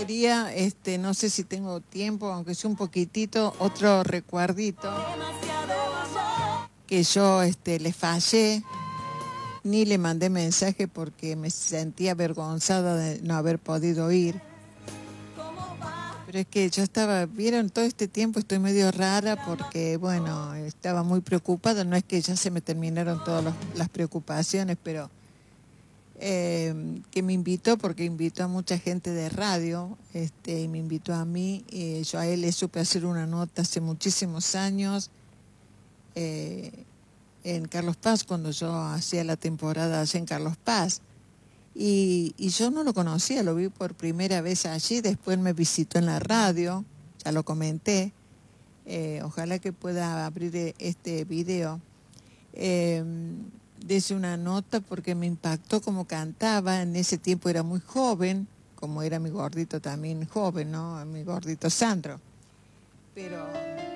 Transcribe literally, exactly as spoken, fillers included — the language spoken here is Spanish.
quería, este, no sé si tengo tiempo, aunque sea un poquitito, otro recuerdito, que yo este, le fallé, ni le mandé mensaje porque me sentía avergonzada de no haber podido ir. Pero es que yo estaba, vieron, todo este tiempo estoy medio rara porque, bueno, estaba muy preocupada. No es que ya se me terminaron todas los- las preocupaciones, pero eh, que me invitó, porque invitó a mucha gente de radio, este, y me invitó a mí. Y yo a él le supe hacer una nota hace muchísimos años, eh, en Carlos Paz, cuando yo hacía la temporada allá en Carlos Paz. Y, y yo no lo conocía, lo vi por primera vez allí, después me visitó en la radio, ya lo comenté. Eh, ojalá que pueda abrir eh, este video. Eh, Dese una nota porque me impactó cómo cantaba. En ese tiempo era muy joven, como era mi gordito también joven, ¿no? Mi gordito Sandro. Pero